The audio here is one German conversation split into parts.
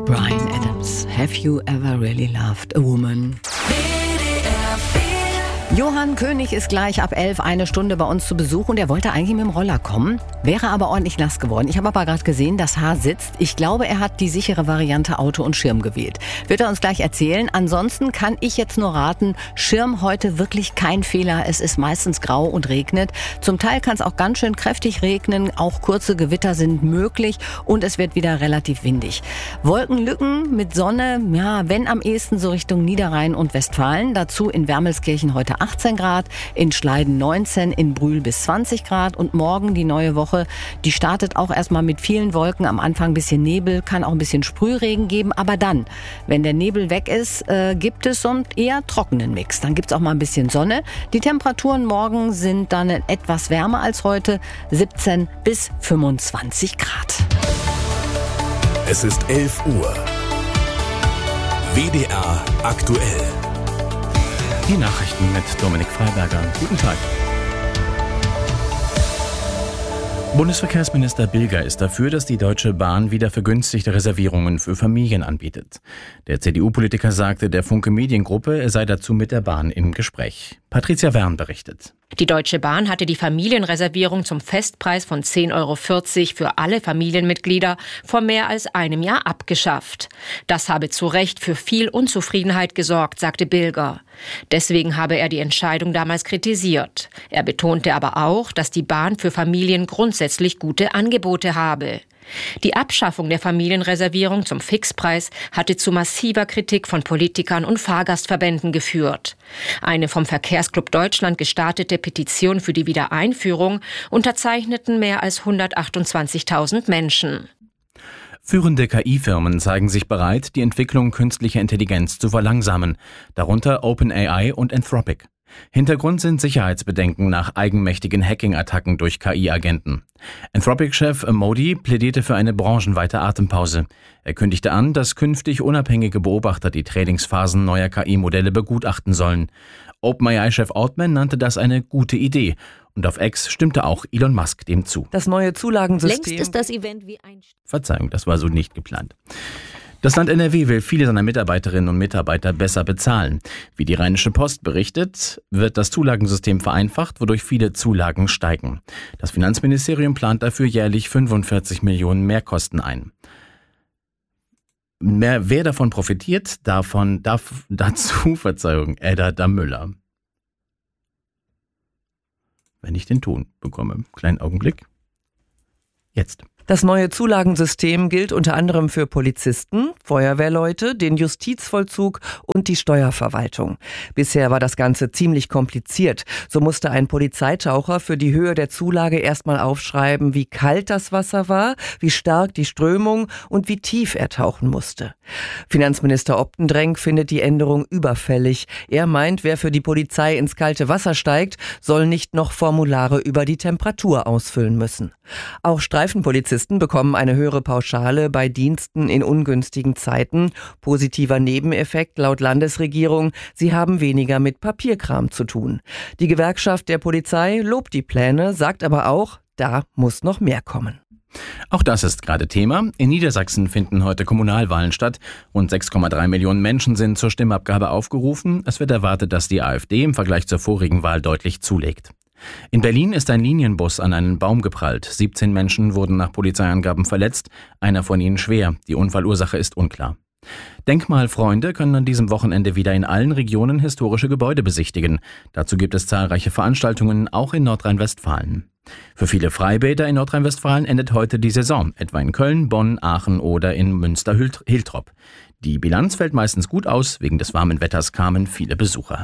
Bryan Adams. Have you ever really loved a woman? Johann König ist gleich ab 11 eine Stunde bei uns zu Besuch und er wollte eigentlich mit dem Roller kommen, wäre aber ordentlich nass geworden. Ich habe aber gerade gesehen, das Haar sitzt. Ich glaube, er hat die sichere Variante Auto und Schirm gewählt. Wird er uns gleich erzählen. Ansonsten kann ich jetzt nur raten, Schirm heute wirklich kein Fehler. Es ist meistens grau und regnet. Zum Teil kann es auch ganz schön kräftig regnen. Auch kurze Gewitter sind möglich und es wird wieder relativ windig. Wolkenlücken mit Sonne, ja, wenn am ehesten so Richtung Niederrhein und Westfalen. Dazu in Wermelskirchen heute 18 Grad, in Schleiden 19, in Brühl bis 20 Grad und morgen die neue Woche, die startet auch erstmal mit vielen Wolken, am Anfang ein bisschen Nebel, kann auch ein bisschen Sprühregen geben, aber dann, wenn der Nebel weg ist, gibt es so einen eher trockenen Mix. Dann gibt es auch mal ein bisschen Sonne. Die Temperaturen morgen sind dann etwas wärmer als heute, 17 bis 25 Grad. Es ist 11 Uhr. WDR aktuell. Die Nachrichten mit Dominik Freiberger. Guten Tag. Bundesverkehrsminister Bilger ist dafür, dass die Deutsche Bahn wieder vergünstigte Reservierungen für Familien anbietet. Der CDU-Politiker sagte der Funke Mediengruppe, er sei dazu mit der Bahn im Gespräch. Patricia Wern berichtet. Die Deutsche Bahn hatte die Familienreservierung zum Festpreis von 10,40 € für alle Familienmitglieder vor mehr als einem Jahr abgeschafft. Das habe zu Recht für viel Unzufriedenheit gesorgt, sagte Bilger. Deswegen habe er die Entscheidung damals kritisiert. Er betonte aber auch, dass die Bahn für Familien grundsätzlich gute Angebote habe. Die Abschaffung der Familienreservierung zum Fixpreis hatte zu massiver Kritik von Politikern und Fahrgastverbänden geführt. Eine vom Verkehrsclub Deutschland gestartete Petition für die Wiedereinführung unterzeichneten mehr als 128.000 Menschen. Führende KI-Firmen zeigen sich bereit, die Entwicklung künstlicher Intelligenz zu verlangsamen, darunter OpenAI und Anthropic. Hintergrund sind Sicherheitsbedenken nach eigenmächtigen Hacking-Attacken durch KI-Agenten. Anthropic-Chef Modi plädierte für eine branchenweite Atempause. Er kündigte an, dass künftig unabhängige Beobachter die Trainingsphasen neuer KI-Modelle begutachten sollen. OpenAI-Chef Altman nannte das eine gute Idee. Und auf X stimmte auch Elon Musk dem zu. Das neue Zulagensystem. Längst ist das Event wie ein... Verzeihung, das war so nicht geplant. Das Land NRW will viele seiner Mitarbeiterinnen und Mitarbeiter besser bezahlen. Wie die Rheinische Post berichtet, wird das Zulagensystem vereinfacht, wodurch viele Zulagen steigen. Das Finanzministerium plant dafür jährlich 45 Millionen Mehrkosten ein. Wer davon profitiert, dazu Edda Müller. Wenn ich den Ton bekomme. Kleinen Augenblick. Jetzt. Das neue Zulagensystem gilt unter anderem für Polizisten, Feuerwehrleute, den Justizvollzug und die Steuerverwaltung. Bisher war das Ganze ziemlich kompliziert. So musste ein Polizeitaucher für die Höhe der Zulage erstmal aufschreiben, wie kalt das Wasser war, wie stark die Strömung und wie tief er tauchen musste. Finanzminister Optendrenk findet die Änderung überfällig. Er meint, wer für die Polizei ins kalte Wasser steigt, soll nicht noch Formulare über die Temperatur ausfüllen müssen. Auch Streifenpolizisten bekommen eine höhere Pauschale bei Diensten in ungünstigen Zeiten. Positiver Nebeneffekt laut Landesregierung, sie haben weniger mit Papierkram zu tun. Die Gewerkschaft der Polizei lobt die Pläne, sagt aber auch, da muss noch mehr kommen. Auch das ist gerade Thema. In Niedersachsen finden heute Kommunalwahlen statt. Rund 6,3 Millionen Menschen sind zur Stimmabgabe aufgerufen. Es wird erwartet, dass die AfD im Vergleich zur vorigen Wahl deutlich zulegt. In Berlin ist ein Linienbus an einen Baum geprallt. 17 Menschen wurden nach Polizeiangaben verletzt, einer von ihnen schwer. Die Unfallursache ist unklar. Denkmalfreunde können an diesem Wochenende wieder in allen Regionen historische Gebäude besichtigen. Dazu gibt es zahlreiche Veranstaltungen, auch in Nordrhein-Westfalen. Für viele Freibäder in Nordrhein-Westfalen endet heute die Saison, etwa in Köln, Bonn, Aachen oder in Münster-Hiltrop. Die Bilanz fällt meistens gut aus, wegen des warmen Wetters kamen viele Besucher.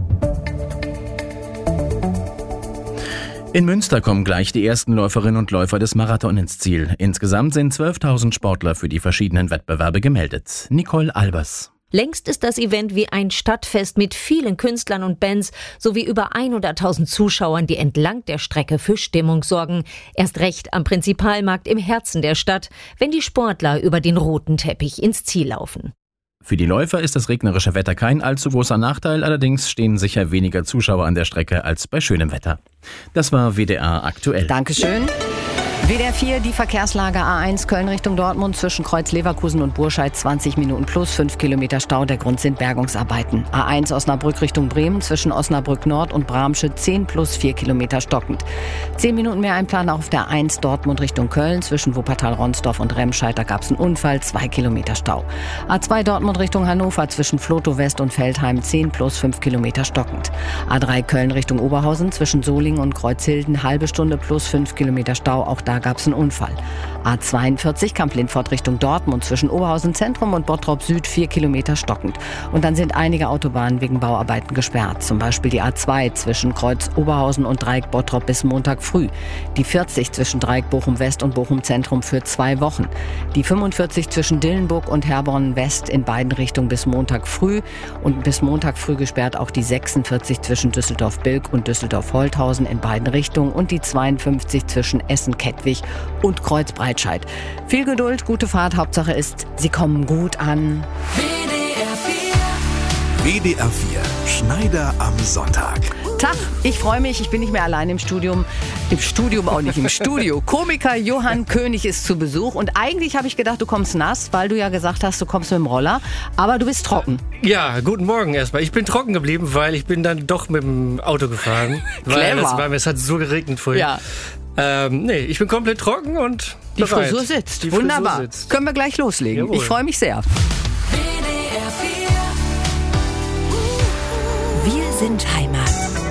In Münster kommen gleich die ersten Läuferinnen und Läufer des Marathon ins Ziel. Insgesamt sind 12.000 Sportler für die verschiedenen Wettbewerbe gemeldet. Nicole Albers. Längst ist das Event wie ein Stadtfest mit vielen Künstlern und Bands sowie über 100.000 Zuschauern, die entlang der Strecke für Stimmung sorgen. Erst recht am Prinzipalmarkt im Herzen der Stadt, wenn die Sportler über den roten Teppich ins Ziel laufen. Für die Läufer ist das regnerische Wetter kein allzu großer Nachteil, allerdings stehen sicher weniger Zuschauer an der Strecke als bei schönem Wetter. Das war WDR aktuell. Dankeschön. WDR 4, die Verkehrslage A1 Köln Richtung Dortmund zwischen Kreuz Leverkusen und Burscheid 20 Minuten plus 5 Kilometer Stau. Der Grund sind Bergungsarbeiten. A1 Osnabrück Richtung Bremen zwischen Osnabrück Nord und Bramsche 10 plus 4 Kilometer stockend. 10 Minuten mehr Einplan auf der A1 Dortmund Richtung Köln zwischen Wuppertal-Ronsdorf und Remscheid. Da gab es einen Unfall, 2 Kilometer Stau. A2 Dortmund Richtung Hannover zwischen Flotow West und Feldheim 10 plus 5 Kilometer stockend. A3 Köln Richtung Oberhausen zwischen Solingen und Kreuzhilden halbe Stunde plus 5 Kilometer Stau. Auch da gab es einen Unfall. A42 Kamp-Lindfort Richtung Dortmund zwischen Oberhausen Zentrum und Bottrop Süd 4 Kilometer stockend. Und dann sind einige Autobahnen wegen Bauarbeiten gesperrt. Zum Beispiel die A2 zwischen Kreuz Oberhausen und Dreieck Bottrop bis Montag früh. Die 40 zwischen Dreieck Bochum West und Bochum Zentrum für 2 Wochen. Die 45 zwischen Dillenburg und Herborn West in beiden Richtungen bis Montag früh. Und bis Montag früh gesperrt auch die 46 zwischen Düsseldorf-Bilk und Düsseldorf-Holthausen in beiden Richtungen. Und die 52 zwischen Essen-Kettwig und Kreuz-Breitscheid. Viel Geduld, gute Fahrt. Hauptsache ist, Sie kommen gut an. WDR 4 Schneider am Sonntag. Tag, ich freue mich, ich bin nicht mehr allein im Studium. Im Studium auch nicht, im Studio. Komiker Johann König ist zu Besuch und eigentlich habe ich gedacht, du kommst nass, weil du ja gesagt hast, du kommst mit dem Roller, aber du bist trocken. Ja, guten Morgen erstmal. Ich bin trocken geblieben, weil ich bin dann doch mit dem Auto gefahren. weil es hat so geregnet vorhin. Ja. Nee, ich bin komplett trocken und Die bereit. Frisur sitzt, Die wunderbar. Frisur sitzt. Können wir gleich loslegen. Jawohl. Ich freue mich sehr. Wir sind Heimat.